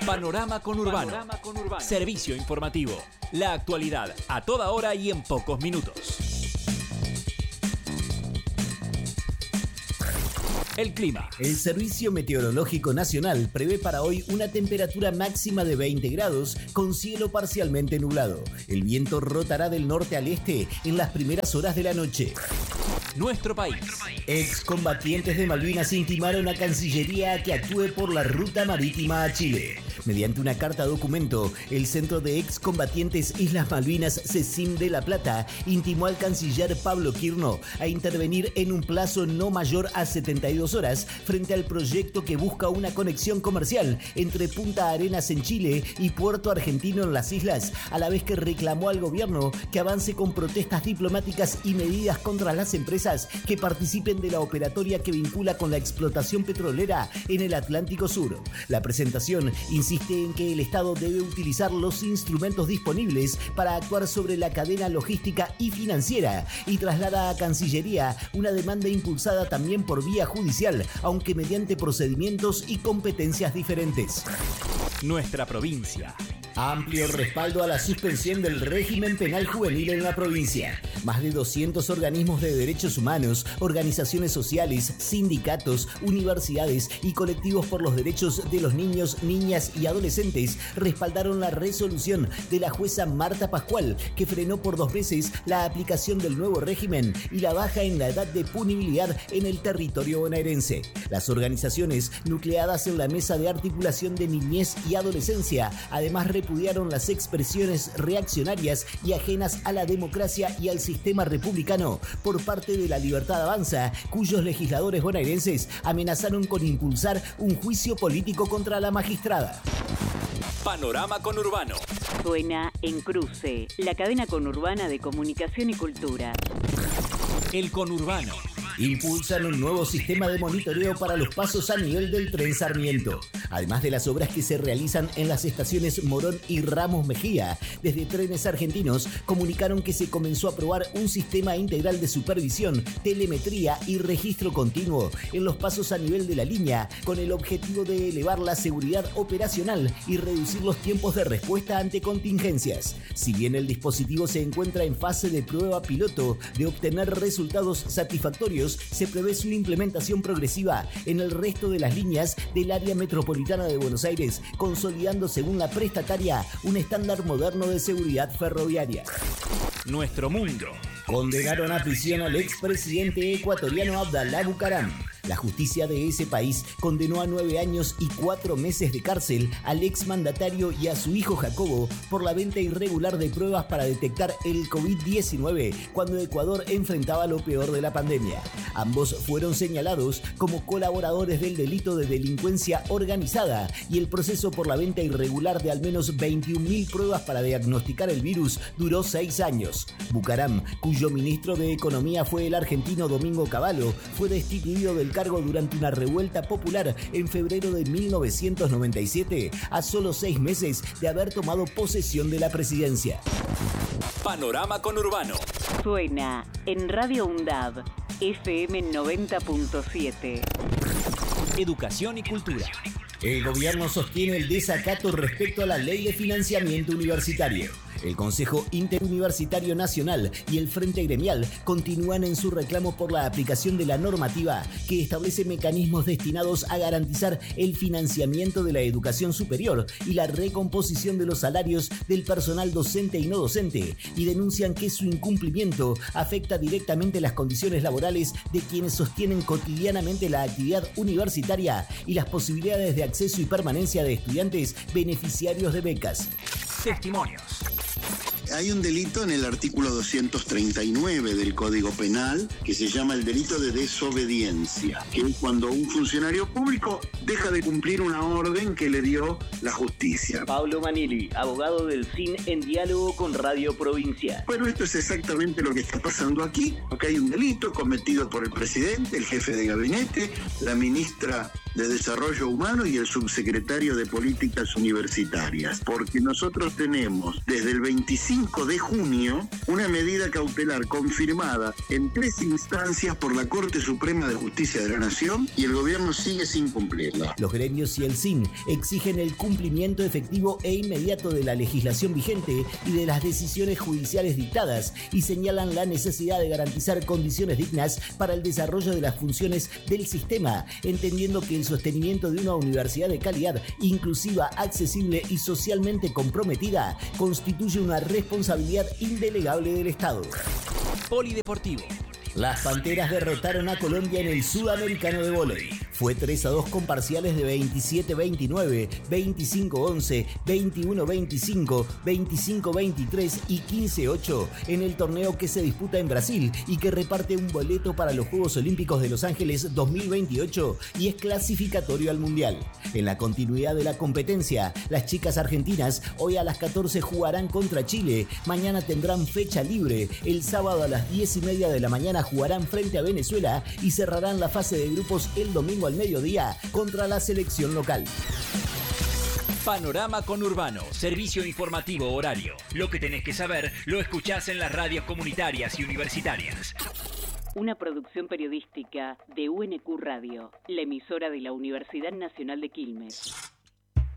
Panorama Conurbano. Servicio informativo. La actualidad a toda hora y en pocos minutos. El clima. El Servicio Meteorológico Nacional prevé para hoy una temperatura máxima de 20 grados con cielo parcialmente nublado. El viento rotará del norte al este en las primeras horas de la noche. Nuestro país. Excombatientes de Malvinas intimaron a Cancillería a que actúe por la ruta marítima a Chile. Mediante una carta documento, el Centro de Excombatientes Islas Malvinas, CECIM de La Plata, intimó al canciller Pablo Quirno a intervenir en un plazo no mayor a 72 horas frente al proyecto que busca una conexión comercial entre Punta Arenas en Chile y Puerto Argentino en las islas, a la vez que reclamó al gobierno que avance con protestas diplomáticas y medidas contra las empresas que participen de la operatoria que vincula con la explotación petrolera en el Atlántico Sur. La presentación insiste en que el Estado debe utilizar los instrumentos disponibles para actuar sobre la cadena logística y financiera y traslada a Cancillería una demanda impulsada también por vía judicial, aunque mediante procedimientos y competencias diferentes. Nuestra provincia. Amplio respaldo a la suspensión del régimen penal juvenil en la provincia. Más de 200 organismos de derechos humanos, organizaciones sociales, sindicatos, universidades y colectivos por los derechos de los niños, niñas y adolescentes respaldaron la resolución de la jueza Marta Pascual, que frenó por 2 veces la aplicación del nuevo régimen y la baja en la edad de punibilidad en el territorio bonaerense. Las organizaciones nucleadas en la Mesa de Articulación de Niñez y Adolescencia además repudiaron las expresiones reaccionarias y ajenas a la democracia y al sistema republicano por parte de la Libertad Avanza, cuyos legisladores bonaerenses amenazaron con impulsar un juicio político contra la magistrada. Panorama Conurbano. Suena en Cruce, la cadena conurbana de comunicación y cultura. El Conurbano. Impulsan un nuevo sistema de monitoreo para los pasos a nivel del tren Sarmiento. Además de las obras que se realizan en las estaciones Morón y Ramos Mejía, desde Trenes Argentinos comunicaron que se comenzó a probar un sistema integral de supervisión, telemetría y registro continuo en los pasos a nivel de la línea, con el objetivo de elevar la seguridad operacional y reducir los tiempos de respuesta ante contingencias. Si bien el dispositivo se encuentra en fase de prueba piloto de obtener resultados satisfactorios, se prevé su implementación progresiva en el resto de las líneas del área metropolitana de Buenos Aires, consolidando según la prestataria un estándar moderno de seguridad ferroviaria. Nuestro mundo. Condenaron a prisión al expresidente ecuatoriano Abdalá Bucaram. La justicia de ese país condenó a 9 años y 4 meses de cárcel al exmandatario y a su hijo Jacobo por la venta irregular de pruebas para detectar el COVID-19 cuando Ecuador enfrentaba lo peor de la pandemia. Ambos fueron señalados como colaboradores del delito de delincuencia organizada y el proceso por la venta irregular de al menos 21.000 pruebas para diagnosticar el virus duró 6 años. Bucaram, cuyo ministro de Economía fue el argentino Domingo Cavallo, fue destituido del cargo durante una revuelta popular en febrero de 1997, a solo 6 meses de haber tomado posesión de la presidencia. Panorama Conurbano. Suena en Radio UNDAB, FM 90.7. Educación y cultura. El gobierno sostiene el desacato respecto a la ley de financiamiento universitario. El Consejo Interuniversitario Nacional y el Frente Gremial continúan en su reclamo por la aplicación de la normativa que establece mecanismos destinados a garantizar el financiamiento de la educación superior y la recomposición de los salarios del personal docente y no docente, y denuncian que su incumplimiento afecta directamente las condiciones laborales de quienes sostienen cotidianamente la actividad universitaria y las posibilidades de acceso y permanencia de estudiantes beneficiarios de becas. Testimonios. Hay un delito en el artículo 239 del Código Penal que se llama el delito de desobediencia, que es cuando un funcionario público deja de cumplir una orden que le dio la justicia. Pablo Manili, abogado del CIN en diálogo con Radio Provincia. Bueno, esto es exactamente lo que está pasando aquí. Acá hay un delito cometido por el presidente, el jefe de gabinete, la ministra de Desarrollo Humano y el subsecretario de Políticas Universitarias, porque nosotros tenemos desde el 25 de junio una medida cautelar confirmada en 3 instancias por la Corte Suprema de Justicia de la Nación y el gobierno sigue sin cumplirla. Los gremios y el SIN exigen el cumplimiento efectivo e inmediato de la legislación vigente y de las decisiones judiciales dictadas y señalan la necesidad de garantizar condiciones dignas para el desarrollo de las funciones del sistema, entendiendo que el sostenimiento de una universidad de calidad, inclusiva, accesible y socialmente comprometida constituye una responsabilidad indelegable del Estado. Polideportivo. Las Panteras derrotaron a Colombia en el Sudamericano de Vóley. Fue 3-2 con parciales de 27-29, 25-11, 21-25, 25-23 y 15-8 en el torneo que se disputa en Brasil y que reparte un boleto para los Juegos Olímpicos de Los Ángeles 2028 y es clasificatorio al Mundial. En la continuidad de la competencia, las chicas argentinas hoy a las 14 jugarán contra Chile, mañana tendrán fecha libre, el sábado a las 10:30 de la mañana jugarán frente a Venezuela y cerrarán la fase de grupos el domingo al mediodía contra la selección local. Panorama Conurbano, servicio informativo horario. Lo que tenés que saber lo escuchás en las radios comunitarias y universitarias. Una producción periodística de UNQ Radio, la emisora de la Universidad Nacional de Quilmes.